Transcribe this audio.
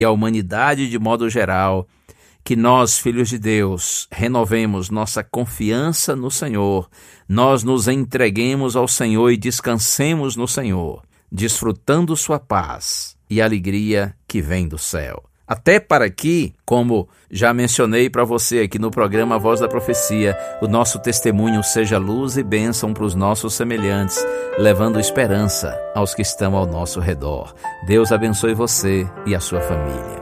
e a humanidade de modo geral, que nós, filhos de Deus, renovemos nossa confiança no Senhor, nós nos entreguemos ao Senhor e descansemos no Senhor, desfrutando sua paz e alegria que vem do céu. Até para que, como já mencionei para você aqui no programa Voz da Profecia, o nosso testemunho seja luz e bênção para os nossos semelhantes, levando esperança aos que estão ao nosso redor. Deus abençoe você e a sua família.